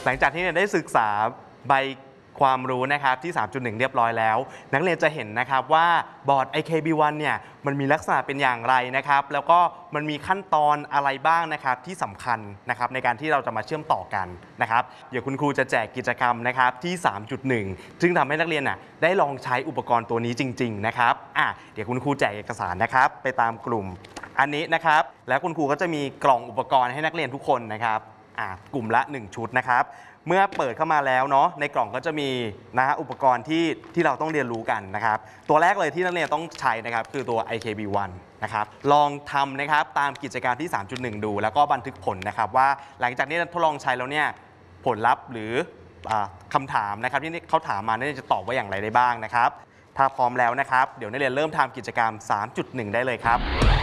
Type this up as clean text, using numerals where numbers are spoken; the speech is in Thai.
หลังจากที่ได้ศึกษาใบความรู้นะครับที่ 3.1 เรียบร้อยแล้วนักเรียนจะเห็นนะครับว่าบอร์ด IKB1 เนี่ยมันมีลักษณะเป็นอย่างไรนะครับแล้วก็มันมีขั้นตอนอะไรบ้างนะครับที่สำคัญนะครับในการที่เราจะมาเชื่อมต่อกันนะครับเดี๋ยวคุณครูจะแจกกิจกรรมนะครับที่ 3.1 ซึ่งทำให้นักเรียนได้ลองใช้อุปกรณ์ตัวนี้จริงๆนะครับเดี๋ยวคุณครูแจกเอกสารนะครับไปตามกลุ่มอันนี้นะครับแล้วคุณครูก็จะมีกล่องอุปกรณ์ให้นักเรียนทุกคนนะครับกลุ่มละ1ชุดนะครับเมื่อเปิดเข้ามาแล้วเนาะในกล่องก็จะมีอุปกรณ์ที่เราต้องเรียนรู้กันนะครับตัวแรกเลยที่นักเรียนต้องใช้นะครับคือตัว IKB1 นะครับลองทำนะครับตามกิจกรรมที่ 3.1 ดูแล้วก็บันทึกผลนะครับว่าหลังจากนี้ทดลองใช้แล้วเนี่ยผลลัพธ์หรือคำถามนะครับที่เขาถามมาเนี่ยจะตอบว่าอย่างไรได้บ้างนะครับถ้าพร้อมแล้วนะครับเดี๋ยวนักเรียนเริ่มทำกิจกรรม 3.1 ได้เลยครับ